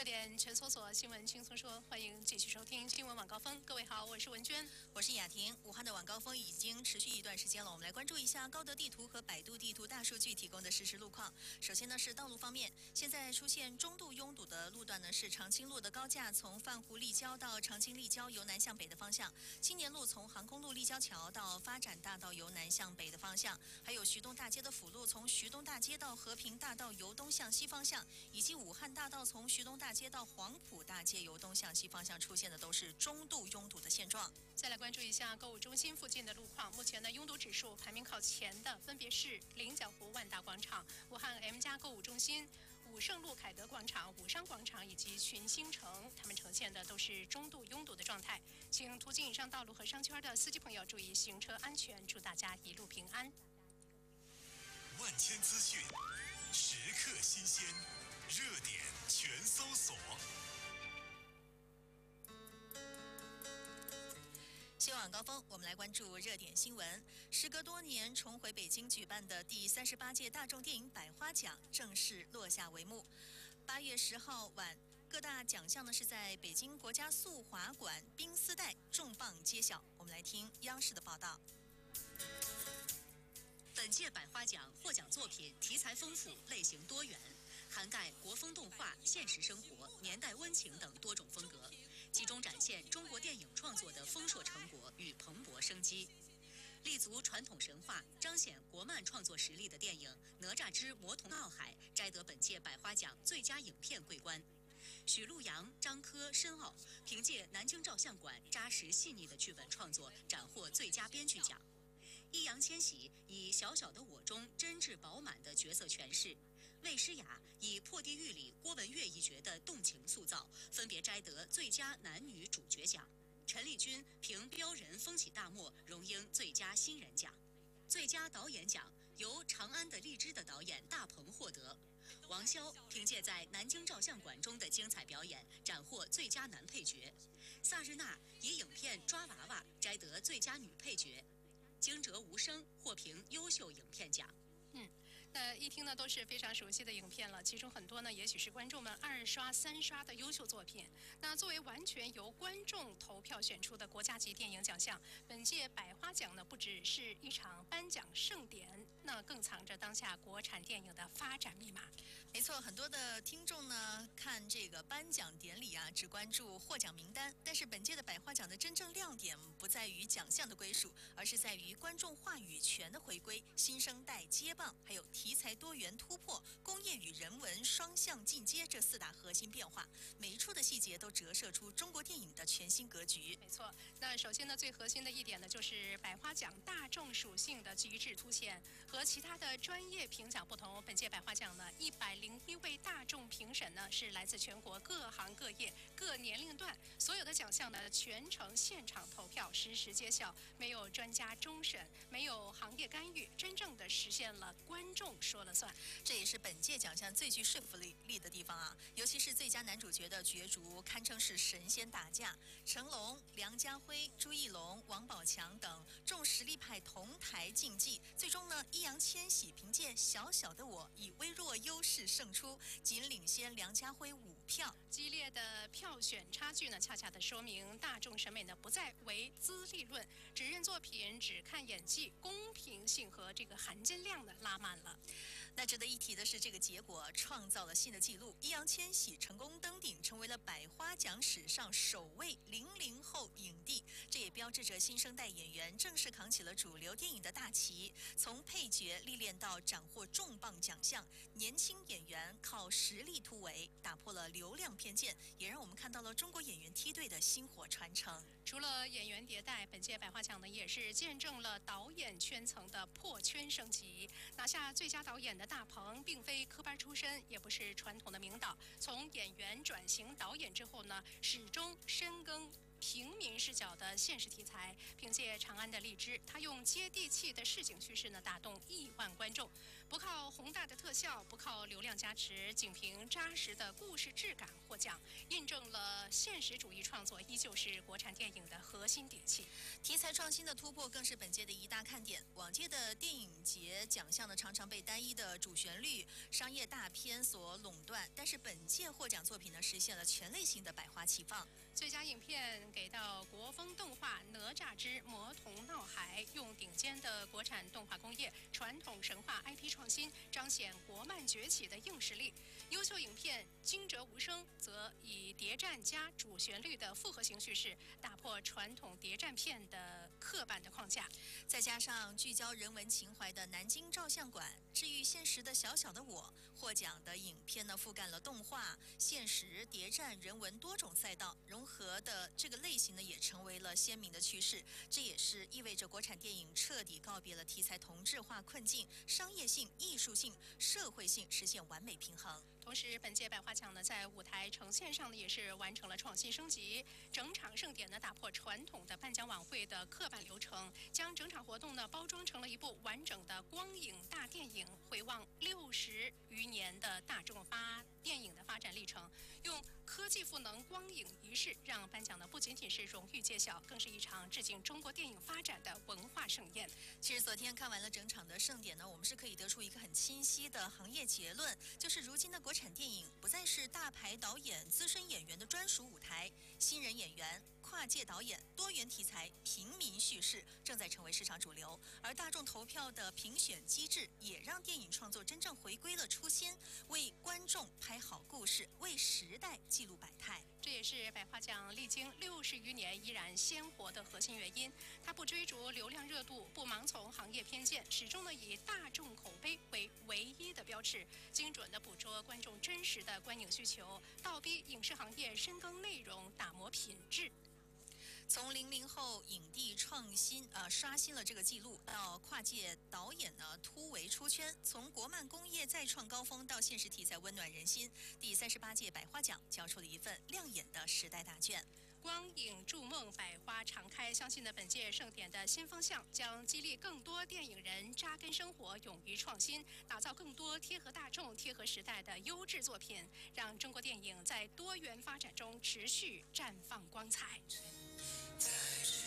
点全搜索新闻轻松说，欢迎继续收听新闻晚高峰。各位好，我是文娟， 我是雅婷。武汉的晚高峰已经持续一段时间了，我们来关注一下高德地图和百度地图大数据提供的实时路况。首先呢是道路方面，现在出现中度拥堵的路段呢是长青路的高架从泛湖立交到长青立交由南向北的方向，青年路从航空路立交桥到发展大道由南向北的方向，还有徐东大街的辅路从徐东大街到和平大道由东向西方向，以及武汉大道从徐东大街到黄埔大街由东向西方向出现的都是中度拥堵的现状。 再来关注一下购物中心附近的路况，目前的拥堵指数排名靠前的分别是菱角湖万达广场、武汉 M+ 购物中心、武胜路凯德广场、武商广场以及群星城，它们呈现的都是中度拥堵的状态。请途经以上道路和商圈的司机朋友注意行车安全，祝大家一路平安。 万千资讯，时刻新鲜，热点全搜索。 新闻晚高峰，我们来关注热点新闻。时隔多年重回北京举办的第38届大众电影百花奖正式落下帷幕。8月10号晚，各大奖项呢是在北京国家速滑馆冰丝带重磅揭晓。我们来听央视的报道。 本届百花奖获奖作品题材丰富，类型多元，涵盖国风动画、现实生活、年代温情等多种风格，集中展现中国电影创作的丰硕成果与蓬勃生机。立足传统神话、彰显国漫创作实力的电影《哪吒之魔童闹海》摘得本届百花奖最佳影片桂冠。许陆阳、张科、申奥凭借南京照相馆扎实细腻的剧本创作，斩获最佳编剧奖。易烊千玺以小小的我中真挚饱满的角色诠释，魏诗雅以破地狱里郭文月一角的动情塑造，分别摘得最佳男女主角奖。陈丽君凭标人风起大漠荣膺最佳新人奖。最佳导演奖由《长安的荔枝》的导演大鹏获得，王骁凭借在南京照相馆中的精彩表演斩获最佳男配角，萨日娜以影片《抓娃娃》摘得最佳女配角。惊蛰无声获评优秀影片奖。 那一听呢都是非常熟悉的影片了，其中很多呢也许是观众们2刷、3刷的优秀作品。那作为完全由观众投票选出的国家级电影奖项，本届百花奖呢不只是一场颁奖盛典，那更藏着当下国产电影的发展密码。 没错，很多的听众呢看这个颁奖典礼啊，只关注获奖名单，但是本届的百花奖的真正亮点不在于奖项的归属，而是在于观众话语权的回归、新生代接棒，还有题材多元突破、工业与人文双向进阶这4大核心变化，每一处的细节都折射出中国电影的全新格局。 没错，那首先呢，最核心的一点呢，就是百花奖大众属性的极致凸显。和其他的专业评奖不同，本届百花奖呢，101位大众评审呢是来自全国各行各业、各年龄段，所有的奖项呢全程现场投票，实时揭晓，没有专家终审，没有行业干预，真正的实现了观众说了算。 这也是本届奖项最具说服力的地方啊！尤其是最佳男主角的角逐，堪称是神仙打架。成龙、梁家辉、朱一龙、王宝强等众实力派同台竞技，最终呢，易烊千玺凭借《小小的我》以微弱优势胜出，仅领先梁家辉5票。 激烈的票选差距呢，恰恰的说明大众审美呢不再为资历论，只认作品，只看演技，公平性和这个含金量呢拉满了。 那值得一提的是，这个结果创造了新的纪录，易烊千玺成功登顶，成为了百花奖史上首位00后影帝。这也标志着新生代演员正式扛起了主流电影的大旗，从配角历练到斩获重磅奖项，年轻演员靠实力突围，打破了流量偏见，也让我们看到了中国演员梯队的薪火传承。 除了演员迭代，本届百花奖呢也是见证了导演圈层的破圈升级。拿下最佳导演的大鹏，并非科班出身，也不是传统的名导，从演员转型导演之后呢，始终深耕平民视角的现实题材。凭借长安的荔枝，他用接地气的市井叙事打动亿万观众。不靠宏大的特效，不靠流量加持，仅凭扎实的故事质感获奖，印证了现实主义创作依旧是国产电影的核心底气。 题材创新的突破更是本届的一大看点。往届的电影节奖项常常被单一的主旋律、商业大片所垄断，但是本届获奖作品实现了全类型的百花齐放。 最佳影片给到国风动画《哪吒之魔童闹海》，用顶尖的国产动画工业、传统神话 IP 创新，彰显国漫崛起的硬实力。优秀影片《惊蛰无声》则以谍战加主旋律的复合型叙事，打破传统谍战片的刻板的框架。 再加上聚焦人文情怀的南京照相馆、治愈现实的小小的我，获奖的影片覆盖了动画、现实、谍战、人文多种赛道，融合的这个类型也成为了鲜明的趋势。这也是意味着国产电影彻底告别了题材同质化困境，商业性、艺术性、社会性实现完美平衡。 同时，本届百花奖在舞台呈现上也是完成了创新升级。整场盛典打破传统的颁奖晚会的刻板流程，将整场活动包装成了一部完整的光影大电影，回望60余年的大众电影的发展历程，用科技赋能光影仪式，让颁奖不仅仅是荣誉揭晓，更是一场致敬中国电影发展的文化盛宴。 其实昨天看完了整场的盛典我们是可以得出一个很清晰的行业结论，就是如今的国产电影不再是大牌导演、资深演员的专属舞台，新人演员、跨界导演、多元题材、平民叙事正在成为市场主流，而大众投票的评选机制也让电影创作真正回归了初心，为观众拍好故事，为时代记录百态。 这也是百花奖历经60余年依然鲜活的核心原因。它不追逐流量热度，不盲从行业偏见，始终以大众口碑为唯一的标尺，精准地捕捉观众真实的观影需求，倒逼影视行业深耕内容，打磨品质。 从00后影帝创新刷新了这个记录，到跨界导演突围出圈，从国漫工业再创高峰到现实题材温暖人心，第38届百花奖交出了一份亮眼的时代大卷。 光影筑梦，百花常开。相信本届盛典的新风向将激励更多电影人扎根生活，勇于创新，打造更多贴合大众、贴合时代的优质作品，让中国电影在多元发展中持续绽放光彩。 在